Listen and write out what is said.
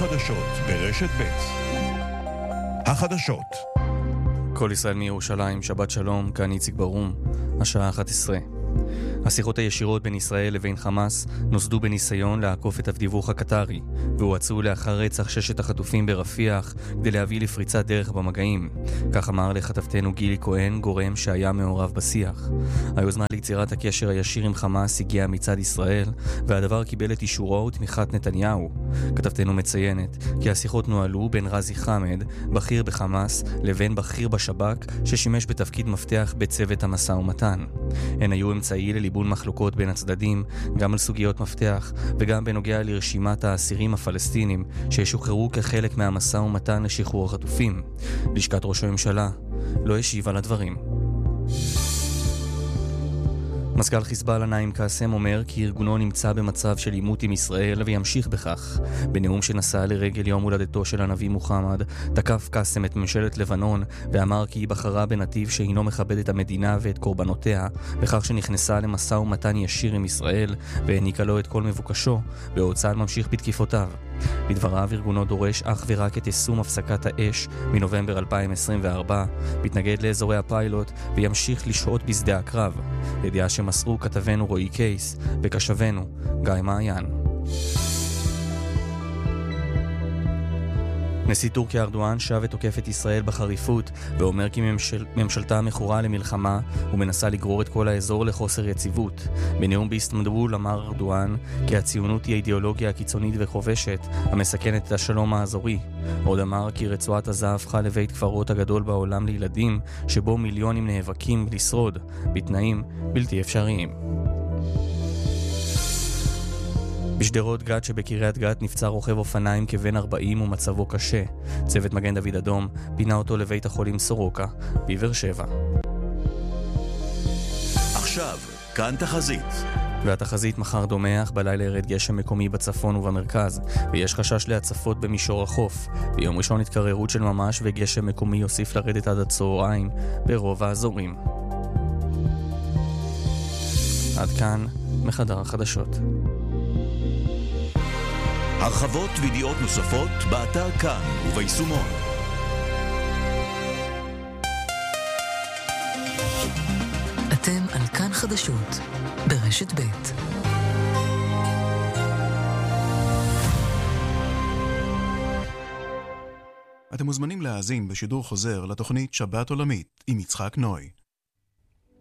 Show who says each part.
Speaker 1: החדשות ברשת ב'. החדשות.
Speaker 2: כל ישראל מירושלים, שבת שלום, כאן איציק ברום, השעה 11. השיחות הישירות בין ישראל לבין חמאס נוסדו בניסיון לעקוף את הדיווח הקטרי, והואצו לאחר רצח 6 החטופים ברפיח כדי להביא לפריצת דרך במגעים. כך אמר לכתבתנו גילי כהן, גורם שהיה מעורב בשיח. היוזמה ליצירת הקשר הישיר עם חמאס הגיעה מצד ישראל, והדבר קיבל את אישורו ותמיכת נתניהו. כתבתנו מציינת כי השיחות נועלו בין רזי חמד, בכיר בחמאס, לבין בכיר בשב"כ ששימש בתפקיד מפתח בצוות המשא ומתן. הן היו אמצעי לליבון מחלוקות בין הצדדים, גם על סוגיות מפתח וגם בנוגע לרשימת האסירים הפלסטינים שישוחררו כחלק מהמשא ומתן לשחרור החטופים. לשכת ראש הממשלה לא השיבה על הדברים. מזכ"ל חיזבאללה נעים קאסם אומר כי ארגונו נמצא במצב של עימות עם ישראל וימשיך בכך. בנאום שנשא לרגל יום הולדתו של הנביא מוחמד, תקף קאסם את ממשלת לבנון ואמר כי היא בחרה בנתיב שאינו מכבד את המדינה ואת קורבנותיה, בכך שנכנסה למשא ומתן ישיר עם ישראל והעניקה לו את כל מבוקשו, בעוד צה"ל ממשיך בתקיפותיו. בדבריו ארגונו דורש אך ורק את יישום הפסקת האש מנובמבר 2024, מתנגד לאזורי הפיילוט וימשיך לשהות בשדה הקרב. ידיעה שמסרו כתבנו רועי קייס וקשבנו גיא מעיין. נשיא טורקיה ארדואן שב ותוקף את ישראל בחריפות ואומר כי ממשלתה מכורה למלחמה ומנסה לגרור את כל האזור לחוסר יציבות. בנאום באיסטנבול אמר ארדואן כי הציונות היא האידיאולוגיה הקיצונית וכובשת המסכנת את השלום האזורי. עוד אמר כי רצועת עזה הפכה לבית קברות הגדול בעולם לילדים, שבו מיליונים נאבקים לשרוד בתנאים בלתי אפשריים. בשדרות גת שבקריית גת נפצע רוכב אופניים כבן 40 ומצבו קשה. צוות מגן דוד אדום פינה אותו לבית החולים סורוקה בבאר שבע.
Speaker 1: עכשיו, כאן תחזית.
Speaker 2: והתחזית מחר דומח, בלילה ירד גשם מקומי בצפון ובמרכז, ויש חשש להצפות במישור החוף. ביום ראשון התקררות של ממש וגשם מקומי יוסיף לרדת עד הצהריים ברוב האזורים. עד כאן מחדר החדשות.
Speaker 1: הרחבות וידיעות נוספות באתר כאן וביישומון.
Speaker 3: אתם על כאן חדשות ברשת ב'.
Speaker 4: אתם מוזמנים להאזין בשידור חוזר לתוכנית שבת עולמית עם יצחק נוי.